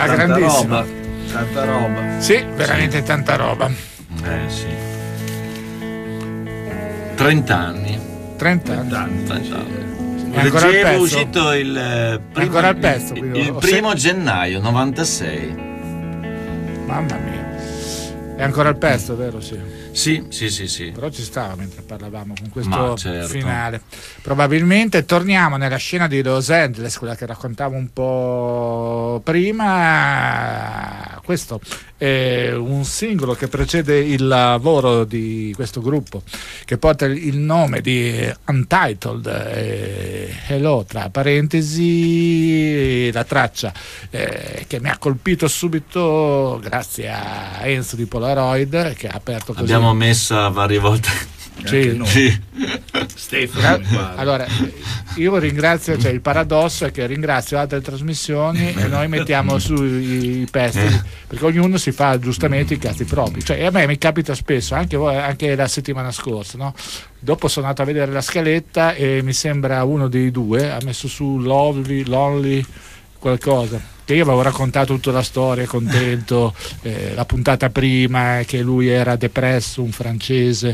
la grandissima. Tanta roba. Sì, veramente tanta roba. Sì. 30 anni. 30 anni. È ancora al pezzo? È uscito il primo gennaio 96. Mamma mia. È ancora al pezzo, vero? Sì. Sì. Però ci stava mentre parlavamo con questo finale. Probabilmente torniamo nella scena di Los Angeles, quella che raccontavo un po' prima. Questo è un singolo che precede il lavoro di questo gruppo, che porta il nome di Untitled, Hello, tra parentesi, la traccia che mi ha colpito subito grazie a Enzo di Polaroid, che ha aperto così. Abbiamo messa varie volte. Sì. Stefano. Allora, io ringrazio, cioè il paradosso è che ringrazio altre trasmissioni e noi mettiamo su i pezzi, perché ognuno si fa giustamente i cazzi propri. Cioè, a me mi capita spesso, anche la settimana scorsa, no? Dopo sono andato a vedere la scaletta e mi sembra uno dei due ha messo su Lonely qualcosa. Che io avevo raccontato tutta la storia, contento, la puntata prima, che lui era depresso, un francese.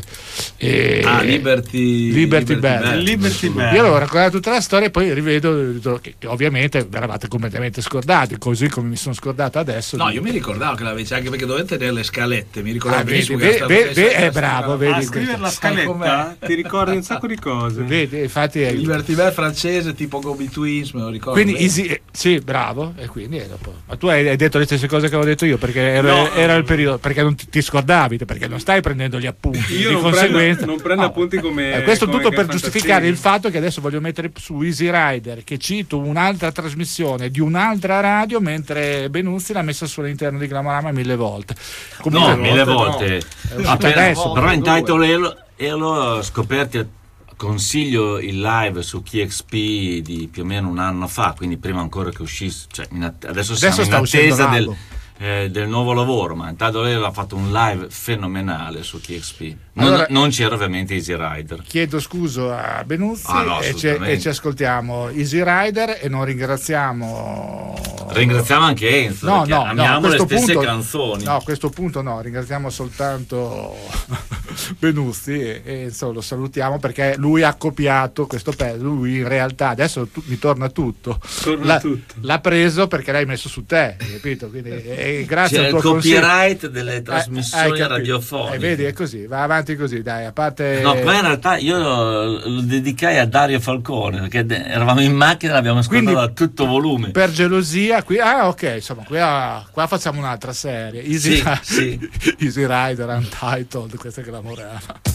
Liberty Bell. Io avevo raccontato tutta la storia e poi rivedo che ovviamente vi eravate completamente scordati, così come mi sono scordato adesso. No, io mi ricordavo che l'avevi, anche perché dovete tenere le scalette, mi ricordavo benissimo è bravo, vedi. Scrivere la scaletta ti ricordi un sacco di cose. Vedi, infatti è Liberty Bell francese, tipo Go Betweens, me lo ricordo. Quindi sì, bravo, e quindi dopo. Ma tu hai detto le stesse cose che avevo detto io, perché era il periodo, perché non ti scordavi, perché non stai prendendo gli appunti. Io di conseguenza non prendo appunti come questo come tutto per giustificare il fatto che adesso voglio mettere su Easy Rider, che cito un'altra trasmissione di un'altra radio, mentre Benuzzi l'ha messa sull'interno di Glamorama 1000 volte. Comunque, no, 1000 volte. Adesso, però in title ero scoperti. Consiglio il live su KXP di più o meno un anno fa, quindi prima ancora che uscisse, cioè adesso siamo in attesa del nuovo lavoro, ma intanto lei ha fatto un live fenomenale su KXP. Non c'era ovviamente Easy Rider. Chiedo scusa a Benuzzi e ci ascoltiamo Easy Rider e non ringraziamo anche Enzo, amiamo le stesse canzoni. No, a questo punto no, ringraziamo soltanto Benuzzi e Enzo lo salutiamo perché lui ha copiato questo pezzo. Lui in realtà adesso mi torna tutto. L'ha preso perché l'hai messo su te, capito? Quindi grazie al tuo copyright delle trasmissioni radiofoniche. Vedi, è così, va avanti così, dai, a parte. No, poi in realtà io lo dedicai a Dario Falcone, perché eravamo in macchina e l'abbiamo ascoltato a tutto volume. Per gelosia, qui ok, insomma, qua facciamo un'altra serie. Easy Rider Untitled, questa è Glamorama.